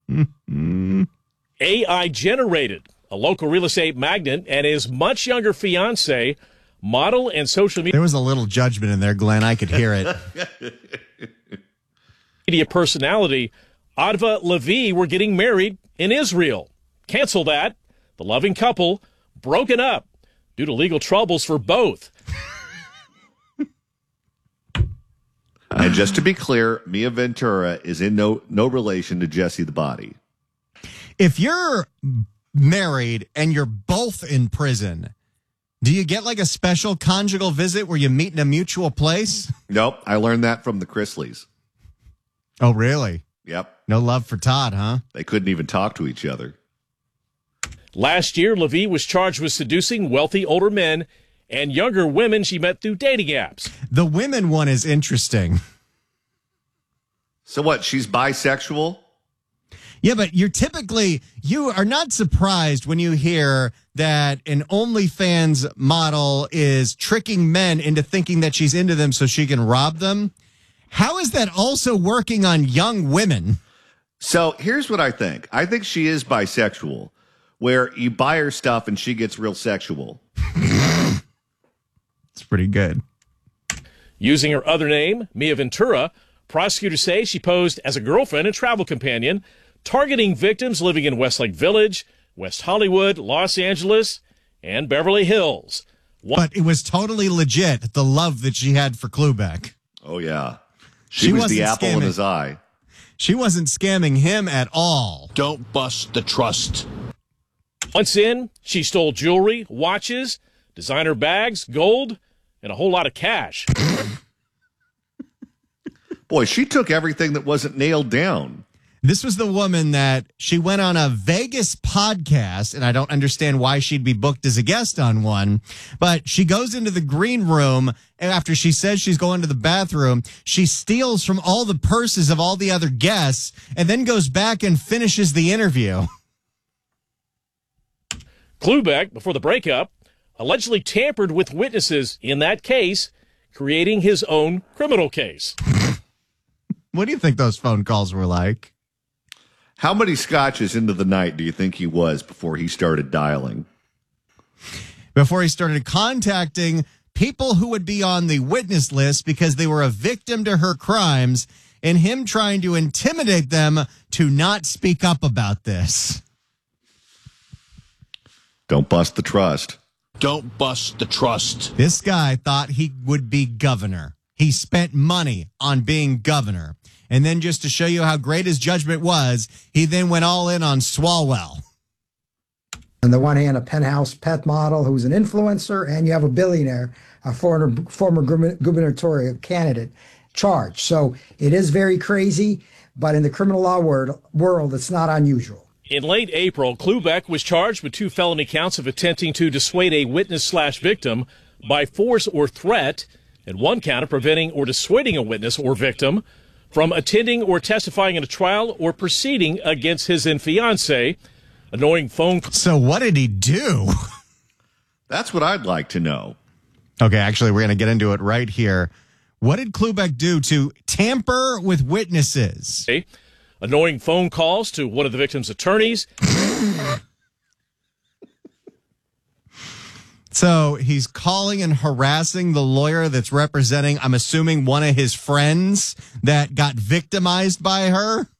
AI generated. A local real estate magnate and his much younger fiance, model and social There was a little judgment in there, Glenn. I could hear it. media personality Adva Levi were getting married in Israel. Cancel that. The loving couple broken up due to legal troubles for both. And just to be clear, Mia Ventura is in no relation to Jesse the Body. If you're married and you're both in prison, do you get like a special conjugal visit where you meet in a mutual place? Nope. I learned that from the Chrisleys. Oh, really? Yep. No love for Todd, huh? They couldn't even talk to each other. Last year, Levi was charged with seducing wealthy older men and younger women she met through dating apps. The women one is interesting. So what? She's bisexual? Yeah, but you are not surprised when you hear that an OnlyFans model is tricking men into thinking that she's into them so she can rob them. How is that also working on young women? So here's what I think. I think she is bisexual, where you buy her stuff and she gets real sexual. It's pretty good. Using her other name, Mia Ventura, prosecutors say she posed as a girlfriend and travel companion, targeting victims living in Westlake Village, West Hollywood, Los Angeles, and Beverly Hills. But it was totally legit, the love that she had for Klubeck. Oh, yeah. She was the apple in his eye. She wasn't scamming him at all. Don't bust the trust. Once in, she stole jewelry, watches, designer bags, gold, and a whole lot of cash. Boy, she took everything that wasn't nailed down. This was the woman that she went on a Vegas podcast, and I don't understand why she'd be booked as a guest on one, but she goes into the green room, and after she says she's going to the bathroom, she steals from all the purses of all the other guests, and then goes back and finishes the interview. Klubeck, before the breakup, allegedly tampered with witnesses in that case, creating his own criminal case. What do you think those phone calls were like? How many scotches into the night do you think he was before he started dialing? Before he started contacting people who would be on the witness list because they were a victim to her crimes, and him trying to intimidate them to not speak up about this. Don't bust the trust. Don't bust the trust. This guy thought he would be governor. He spent money on being governor. And then just to show you how great his judgment was, he then went all in on Swalwell. On the one hand, a penthouse pet model who's an influencer, and you have a billionaire, a former gubernatorial candidate charged. So it is very crazy, but in the criminal law world, it's not unusual. In late April, Klubeck was charged with 2 felony counts of attempting to dissuade a witness/victim by force or threat, and 1 count of preventing or dissuading a witness or victim from attending or testifying in a trial or proceeding against his then fiancée. Annoying phone. So what did he do? That's what I'd like to know. Okay, actually, we're going to get into it right here. What did Klubeck do to tamper with witnesses? Annoying phone calls to one of the victim's attorneys. So he's calling and harassing the lawyer that's representing, I'm assuming, one of his friends that got victimized by her.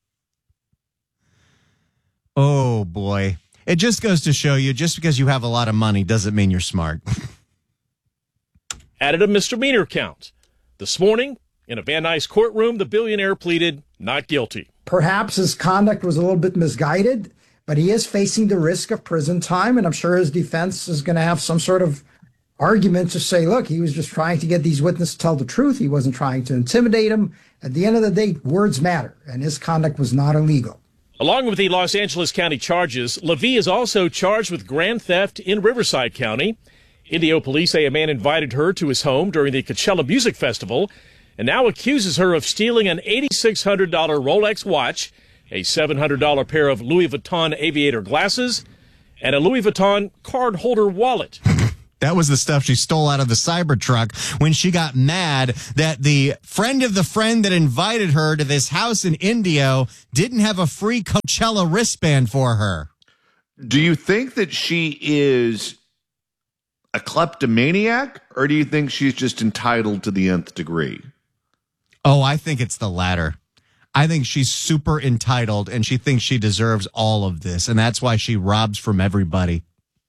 Oh, boy. It just goes to show you, just because you have a lot of money doesn't mean you're smart. Added a misdemeanor count. This morning, in a Van Nuys courtroom, the billionaire pleaded not guilty. Perhaps his conduct was a little bit misguided, but he is facing the risk of prison time, and I'm sure his defense is going to have some sort of argument to say, look, he was just trying to get these witnesses to tell the truth. He wasn't trying to intimidate them. At the end of the day, words matter, and his conduct was not illegal. Along with the Los Angeles County charges, Levi is also charged with grand theft in Riverside County. Indio police say a man invited her to his home during the Coachella Music Festival and now accuses her of stealing an $8,600 Rolex watch, a $700 pair of Louis Vuitton aviator glasses, and a Louis Vuitton card holder wallet. That was the stuff she stole out of the Cybertruck when she got mad that the friend of the friend that invited her to this house in Indio didn't have a free Coachella wristband for her. Do you think that she is a kleptomaniac, or do you think she's just entitled to the nth degree? Oh, I think it's the latter. I think she's super entitled and she thinks she deserves all of this, and that's why she robs from everybody.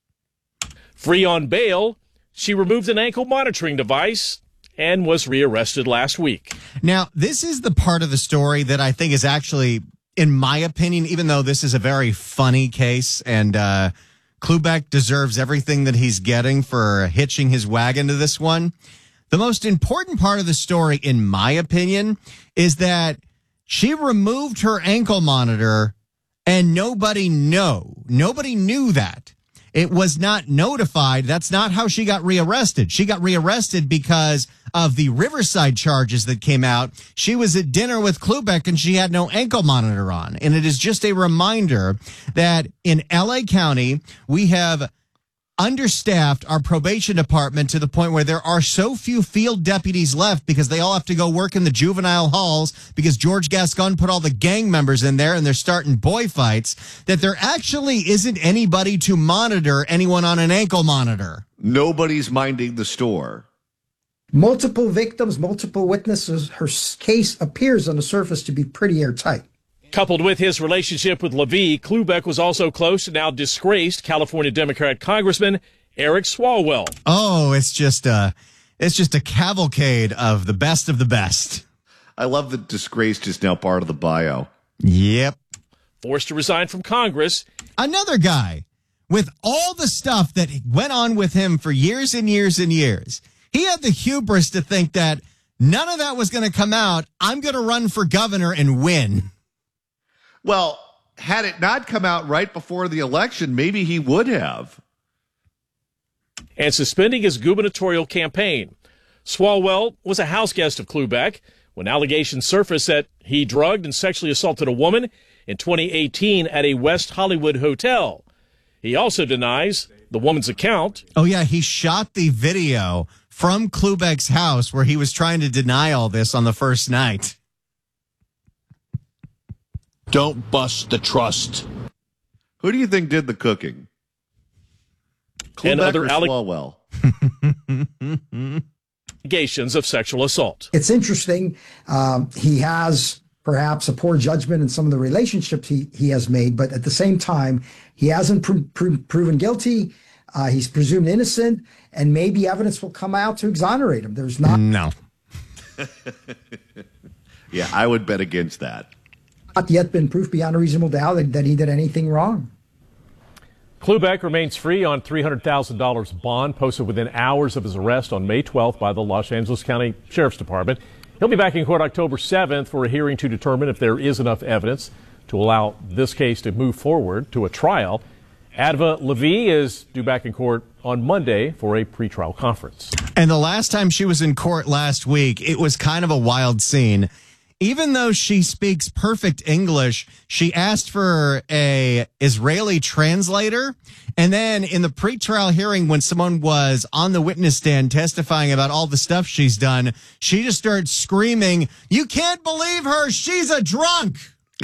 Free on bail, she removed an ankle monitoring device and was rearrested last week. Now, this is the part of the story that I think is actually, in my opinion, even though this is a very funny case and Klubeck deserves everything that he's getting for hitching his wagon to this one, the most important part of the story, in my opinion, is that she removed her ankle monitor and nobody knew that. It was not notified. That's not how she got rearrested. She got rearrested because of the Riverside charges that came out. She was at dinner with Klubeck and she had no ankle monitor on. And it is just a reminder that in LA County, we have understaffed our probation department to the point where there are so few field deputies left because they all have to go work in the juvenile halls because George Gascon put all the gang members in there and they're starting boy fights, that there actually isn't anybody to monitor anyone on an ankle monitor. Nobody's minding the store. Multiple victims, multiple witnesses. Her case appears on the surface to be pretty airtight. Coupled with his relationship with Levy, Klubeck was also close to now disgraced California Democrat Congressman Eric Swalwell. Oh, it's just a cavalcade of the best of the best. I love that disgraced is now part of the bio. Yep. Forced to resign from Congress. Another guy with all the stuff that went on with him for years and years and years. He had the hubris to think that none of that was going to come out. I'm going to run for governor and win. Well, had it not come out right before the election, maybe he would have. And suspending his gubernatorial campaign. Swalwell was a house guest of Klubeck when allegations surfaced that he drugged and sexually assaulted a woman in 2018 at a West Hollywood hotel. He also denies the woman's account. Oh, yeah, he shot the video from Klubeck's house where he was trying to deny all this on the first night. Don't bust the trust. Who do you think did the cooking? And Klubeck other or Swalwell? allegations of sexual assault. It's interesting. He has perhaps a poor judgment in some of the relationships he has made, but at the same time, he hasn't proven guilty. He's presumed innocent, and maybe evidence will come out to exonerate him. There's not. No. Yeah, I would bet against that. Not yet been proof beyond a reasonable doubt that he did anything wrong. Klubeck remains free on $300,000 bond posted within hours of his arrest on May 12th by the Los Angeles County Sheriff's Department. He'll be back in court October 7th for a hearing to determine if there is enough evidence to allow this case to move forward to a trial. Adva Levy is due back in court on Monday for a pretrial conference. And the last time she was in court last week, it was kind of a wild scene. Even though she speaks perfect English, she asked for a Israeli translator. And then in the pretrial hearing, when someone was on the witness stand testifying about all the stuff she's done, she just started screaming, "You can't believe her. She's a drunk."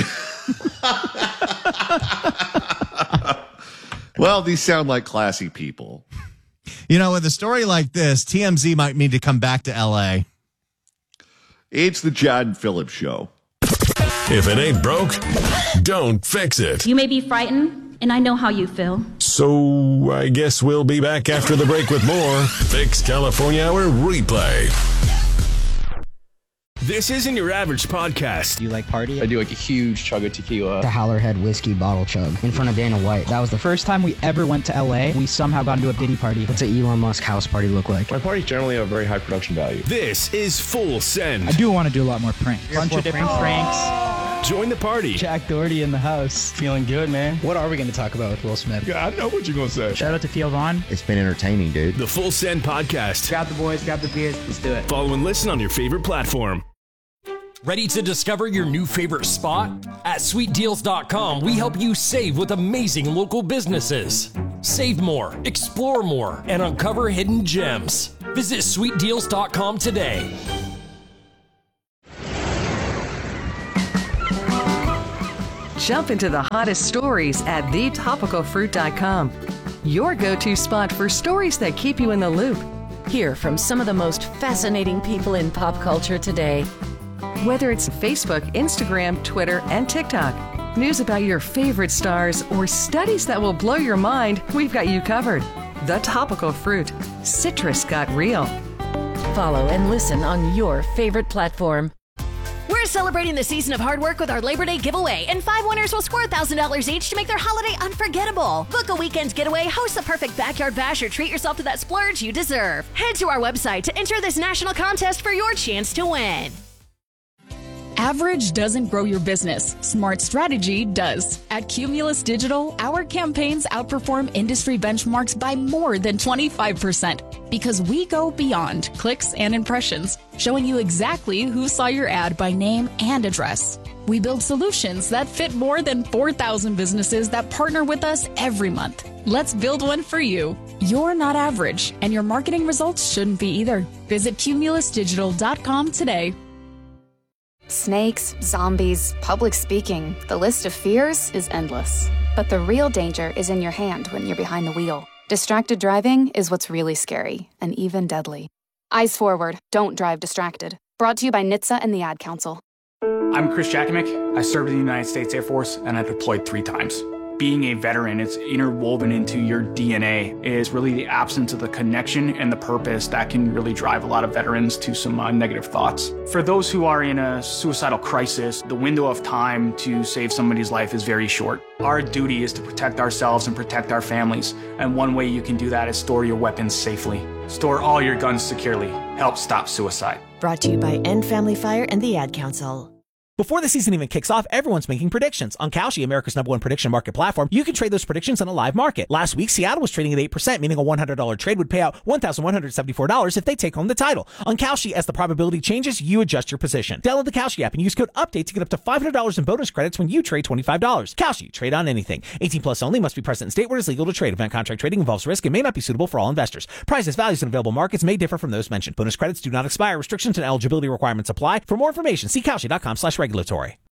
Well, these sound like classy people. You know, with a story like this, TMZ might need to come back to L.A. It's the John Phillips Show. If it ain't broke, don't fix it. You may be frightened, and I know how you feel. So I guess we'll be back after the break with more Fix California Hour Replay. This isn't your average podcast. Do you like party? I do like a huge chug of tequila. The Howlerhead whiskey bottle chug in front of Dana White. That was the first time we ever went to LA. We somehow got into a Diddy party. What's an Elon Musk house party look like? My parties generally have very high production value. This is Full Send. I do want to do a lot more pranks. Bunch of different pranks. Join the party. Jack Doherty in the house. Feeling good, man. What are we going to talk about with Will Smith? Yeah, I know what you're going to say. Shout out to Theo Vaughn. It's been entertaining, dude. The Full Send podcast. Grab the boys, grab the beers. Let's do it. Follow and listen on your favorite platform. Ready to discover your new favorite spot? At sweetdeals.com, we help you save with amazing local businesses. Save more, explore more, and uncover hidden gems. Visit sweetdeals.com today. Jump into the hottest stories at thetopicalfruit.com. Your go-to spot for stories that keep you in the loop. Hear from some of the most fascinating people in pop culture today. Whether it's Facebook, Instagram, Twitter, and TikTok, news about your favorite stars, or studies that will blow your mind, we've got you covered. The Topical Fruit. Citrus got real. Follow and listen on your favorite platform. We're celebrating the season of hard work with our Labor Day giveaway, and 5 winners will score $1,000 each to make their holiday unforgettable. Book a weekend getaway, host the perfect backyard bash, or treat yourself to that splurge you deserve. Head to our website to enter this national contest for your chance to win. Average doesn't grow your business. Smart strategy does. At Cumulus Digital, our campaigns outperform industry benchmarks by more than 25% because we go beyond clicks and impressions, showing you exactly who saw your ad by name and address. We build solutions that fit more than 4,000 businesses that partner with us every month. Let's build one for you. You're not average, and your marketing results shouldn't be either. Visit cumulusdigital.com today. Snakes, zombies, public speaking, the list of fears is endless. But the real danger is in your hand when you're behind the wheel. Distracted driving is what's really scary, and even deadly. Eyes forward, don't drive distracted. Brought to you by NHTSA and the Ad Council. I'm Chris Jakimick. I served in the United States Air Force, and I deployed 3 times. Being a veteran, it's interwoven into your DNA. It is really the absence of the connection and the purpose that can really drive a lot of veterans to some negative thoughts. For those who are in a suicidal crisis, the window of time to save somebody's life is very short. Our duty is to protect ourselves and protect our families, and one way you can do that is store your weapons safely. Store all your guns securely. Help stop suicide. Brought to you by End Family Fire and the Ad Council. Before the season even kicks off, everyone's making predictions. On Kalshi, America's #1 prediction market platform, you can trade those predictions on a live market. Last week, Seattle was trading at 8%, meaning a $100 trade would pay out $1,174 if they take home the title. On Kalshi, as the probability changes, you adjust your position. Download the Kalshi app and use code UPDATE to get up to $500 in bonus credits when you trade $25. Kalshi, trade on anything. 18 plus only, must be present in state where it is legal to trade. Event contract trading involves risk and may not be suitable for all investors. Prices, values, and available markets may differ from those mentioned. Bonus credits do not expire. Restrictions and eligibility requirements apply. For more information, see Kalshi.com/regulatory.